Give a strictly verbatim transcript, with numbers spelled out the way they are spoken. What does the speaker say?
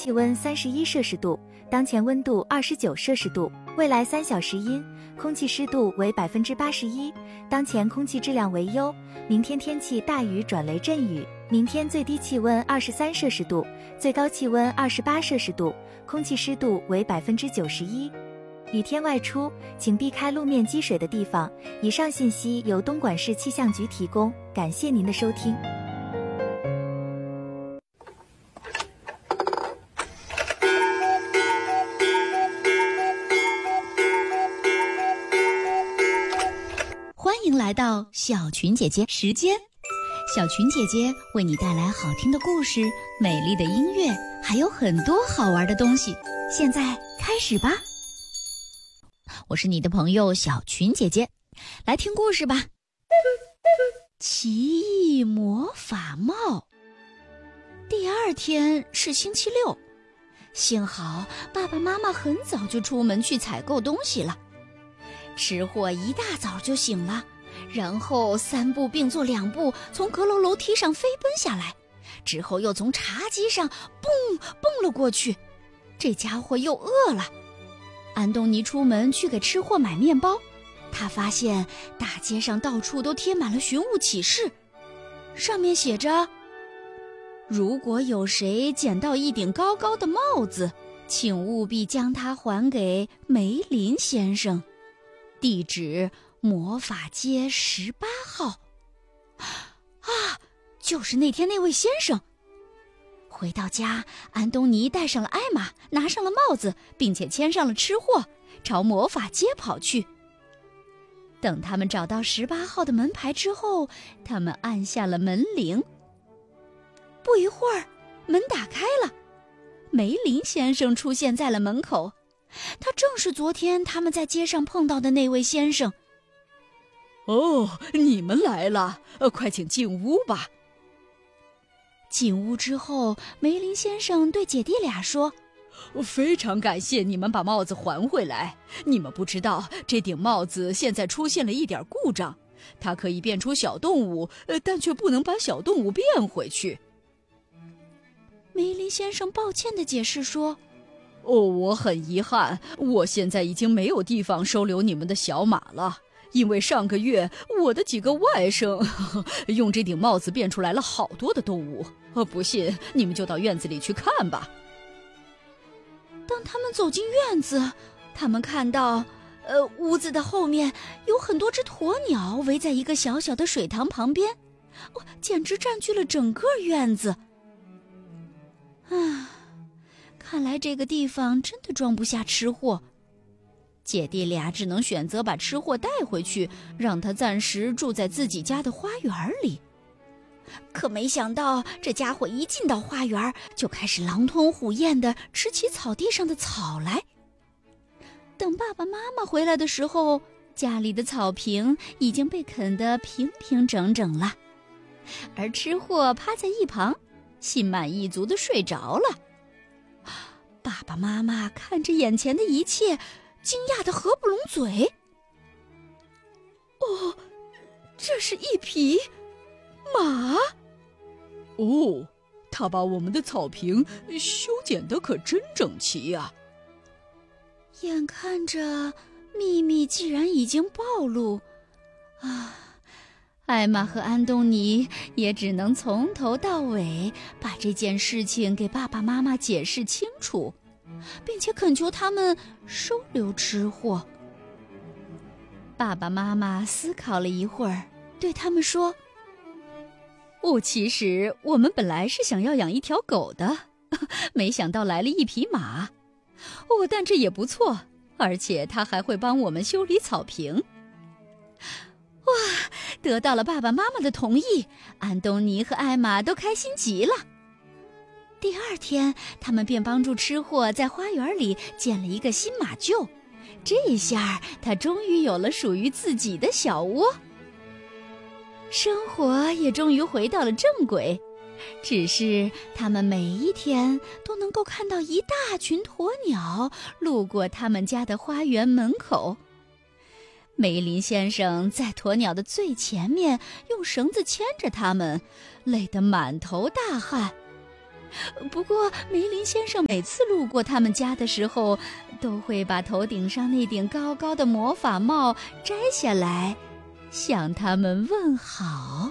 气温三十一摄氏度，当前温度二十九摄氏度，未来三小时阴，空气湿度为百分之八十一，当前空气质量为优。明天天气大雨转雷阵雨，明天最低气温二十三摄氏度，最高气温二十八摄氏度，空气湿度为百分之九十一。雨天外出，请避开路面积水的地方。以上信息由东莞市气象局提供，感谢您的收听。 欢迎来到小群姐姐时间，小群姐姐为你带来好听的故事、美丽的音乐，还有很多好玩的东西。现在开始吧。我是你的朋友小群姐姐，来听故事吧。奇异魔法帽。第二天是星期六，幸好爸爸妈妈很早就出门去采购东西了。吃货一大早就醒了，然后三步并作两步从阁楼楼梯上飞奔下来，之后又从茶几上蹦蹦了过去。这家伙又饿了。安东尼出门去给吃货买面包，他发现大街上到处都贴满了寻物启事，上面写着：如果有谁捡到一顶高高的帽子，请务必将它还给梅林先生，地址魔法街十八号。啊，就是那天那位先生。回到家，安东尼带上了艾玛，拿上了帽子，并且牵上了吃货，朝魔法街跑去。等他们找到十八号的门牌之后，他们按下了门铃。不一会儿，门打开了，梅林先生出现在了门口。他正是昨天他们在街上碰到的那位先生。 哦，你们来了，呃，快请进屋吧。 进屋之后，梅林先生对姐弟俩说： 非常感谢你们把帽子还回来。你们不知道，这顶帽子现在出现了一点故障，它可以变出小动物，呃，但却不能把小动物变回去。 梅林先生抱歉地解释说： 哦，我很遗憾，我现在已经没有地方收留你们的小马了。因为上个月我的几个外甥呵呵用这顶帽子变出来了好多的动物，呃，不信你们就到院子里去看吧。 当他们走进院子，他们看到，呃，屋子的后面有很多只鸵鸟围在一个小小的水塘旁边，哦，简直占据了整个院子。啊，看来这个地方真的装不下吃货。姐弟俩只能选择把吃货带回去，让他暂时住在自己家的花园里。可没想到，这家伙一进到花园，就开始狼吞虎咽地吃起草地上的草来。等爸爸妈妈回来的时候，家里的草坪已经被啃得平平整整了，而吃货趴在一旁，心满意足地睡着了。爸爸妈妈看着眼前的一切，惊讶得合不拢嘴。哦，这是一匹马。 哦，他把我们的草坪修剪得可真整齐呀。 眼看着秘密既然已经暴露，啊，艾玛和安东尼也只能从头到尾把这件事情给爸爸妈妈解释清楚，并且恳求他们收留吃货。爸爸妈妈思考了一会儿，对他们说： 哦，其实我们本来是想要养一条狗的，没想到来了一匹马。哦，但这也不错，而且它还会帮我们修理草坪。 哇，得到了爸爸妈妈的同意，安东尼和艾玛都开心极了。第二天，他们便帮助吃货在花园里建了一个新马厩，这下他终于有了属于自己的小窝。生活也终于回到了正轨，只是他们每一天都能够看到一大群鸵鸟路过他们家的花园门口。梅林先生在鸵鸟的最前面用绳子牵着它们，累得满头大汗。 不过梅林先生每次路过他们家的时候，都会把头顶上那顶高高的魔法帽摘下来，向他们问好。